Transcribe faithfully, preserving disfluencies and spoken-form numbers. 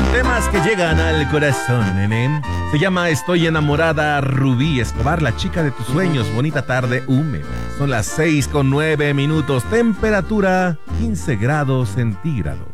Temas que llegan al corazón, nene. Se llama Estoy enamorada, Rubí Escobar, la chica de tus sueños. Bonita tarde húmeda. Son las seis con nueve minutos. Temperatura quince grados centígrados.